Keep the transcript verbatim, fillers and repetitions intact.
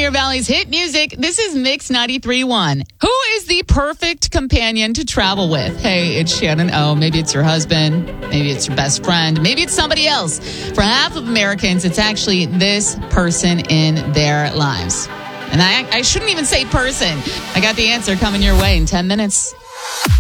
Pioneer Valley's hit music. This is Mix ninety-three point one. Who is the perfect companion to travel with? Hey, it's Shannon O. Maybe it's your husband. Maybe it's your best friend. Maybe it's somebody else. For half of Americans, it's actually this person in their lives. And I, I shouldn't even say person. I got the answer coming your way in ten minutes.